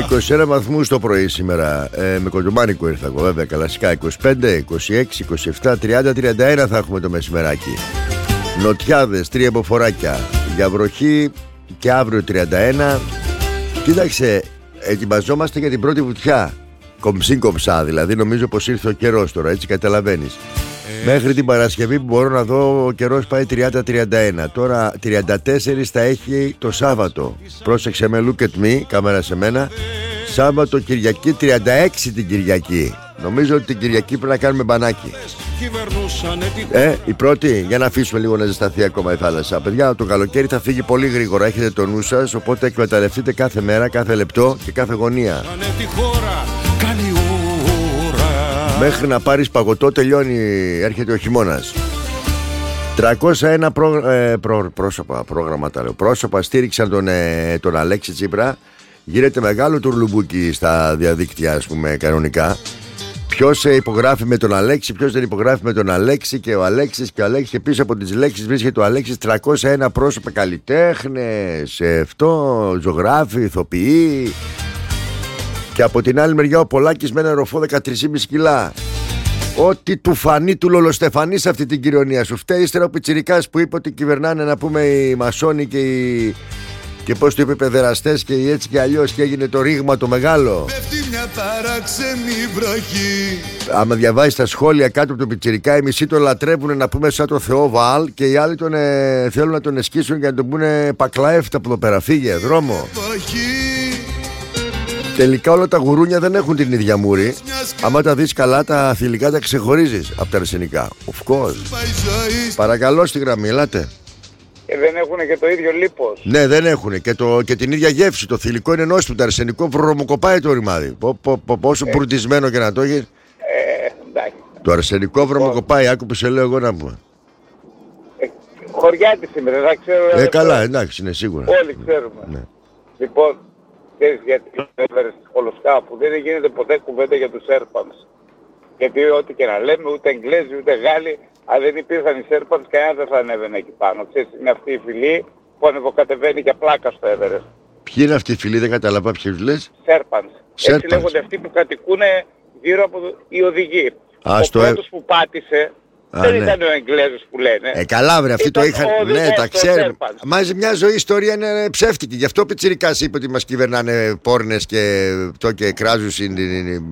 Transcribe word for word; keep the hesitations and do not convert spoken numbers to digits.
είκοσι ένα βαθμούς το πρωί σήμερα. ε, Με κοντομάνικο ήρθα εγώ βέβαια. Κλασικά είκοσι πέντε, είκοσι έξι, είκοσι επτά, τριάντα, τριάντα ένα θα έχουμε το μεσημεράκι. Νοτιάδες, τρία μποφοράκια. Για βροχή και αύριο τριάντα ένα. Κοίταξε, ετοιμαζόμαστε για την πρώτη βουτιά. Κομψή κομψά δηλαδή. Νομίζω πως ήρθε ο καιρός τώρα, έτσι καταλαβαίνεις. Μέχρι την Παρασκευή που μπορώ να δω, ο καιρός πάει τριάντα τριάντα ένα. Τώρα τριάντα τέσσερα θα έχει το Σάββατο. Πρόσεξε με, look at me, κάμερα σε μένα. Σάββατο, Κυριακή, τριάντα έξι την Κυριακή. Νομίζω ότι την Κυριακή πρέπει να κάνουμε μπανάκι. Ε, η πρώτη, για να αφήσουμε λίγο να ζεσταθεί ακόμα η θάλασσα. Παιδιά, το καλοκαίρι θα φύγει πολύ γρήγορα. Έχετε το νου σας, οπότε εκμεταλλευτείτε κάθε μέρα, κάθε λεπτό και κάθε γωνία. Μέχρι να πάρεις παγωτό τελειώνει, έρχεται ο χειμώνας. τριακόσια ένα προ, ε, προ, πρόσωπα, πρόγραμματα λέω, πρόσωπα στήριξαν τον, ε, τον Αλέξη Τσίπρα. Γίνεται μεγάλο τουρλουμπούκι στα διαδίκτυα, ας πούμε, κανονικά. Ποιος υπογράφει με τον Αλέξη, ποιος δεν υπογράφει με τον Αλέξη, και ο Αλέξης και ο Αλέξης, και πίσω από τις λέξεις βρίσκεται ο Αλέξης. Τριακόσια ένα πρόσωπα, καλλιτέχνες, αυτό, ζωγράφοι, ηθοποιοί. Και από την άλλη μεριά ο Πολάκης με ένα ροφό δεκατρία κόμμα πέντε κιλά. Ό,τι του φανεί του λολοστεφανεί σε αυτή την κοινωνία. Σου φταίει ύστερα ο πιτσιρικάς που είπε ότι κυβερνάνε, να πούμε, οι μασόνοι και οι... και πώς το είπε, παιδεραστές και οι έτσι και αλλιώς, και έγινε το ρήγμα το μεγάλο. Μια άμα διαβάζεις τα σχόλια κάτω από τον πιτσιρικά, οι μισοί τον λατρεύουν, να πούμε, σαν το Θεό Βαάλ, και οι άλλοι τον, ε, θέλουν να τον εσκίσουν και να τον πούνε πακλαέφτα από εδώ πέρα, φύγε δρόμο. Τελικά όλα τα γουρούνια δεν έχουν την ίδια μούρη. Άμα τα δεις καλά, τα θηλυκά τα ξεχωρίζεις από τα αρσενικά. Of course. Παρακαλώ, στη γραμμή, ελάτε. Και δεν έχουν και το ίδιο λίπος. Ναι, δεν έχουν και, το, και την ίδια γεύση. Το θηλυκό είναι νόστιμο, το αρσενικό βρωμοκοπάει το ρημάδι. Πο, πο, πο, πόσο ε. μπουρτισμένο και να το έχεις. Ε, το αρσενικό βρωμοκοπάει, άκου που σε λέω εγώ να πούμε. Ε, χωριά της σήμερα, δεν ξέρω. Ε, καλά, εντάξει, είναι σίγουρα. Όλοι ξέρουμε. Ναι. Λοιπόν, ξέρεις γιατί έβερες στη Χολοσκά που δεν γίνεται ποτέ κουβέντα για τους Σέρπανς. Γιατί ό,τι και να λέμε, ούτε Εγγλέζοι ούτε Γάλλοι, αν δεν υπήρχαν οι Σέρπανς, κανένα δεν θα ανέβαινε εκεί πάνω. Ξέρεις, είναι αυτή η φυλή που ανεβοκατεβαίνει για πλάκα στο Everest. Ποιοι είναι αυτοί οι φυλοί, δεν καταλαβαίνω ποιους λες. Σέρπανς. Έτσι λέγονται αυτοί που κατοικούν γύρω από οι οδηγοί. Α, ο στο πρώτος ε... που πάτησε Α, δεν ναι. ήταν ο Εγγλέζος που λένε. Ε, καλά βρε, αυτοί το είχαν. Ναι, τα ξέρουν. Μάζει μια ζωή ιστορία είναι ψεύτικη. Γι' αυτό ο πιτσιρικάς είπε ότι μας κυβερνάνε πόρνες και το και κράζουν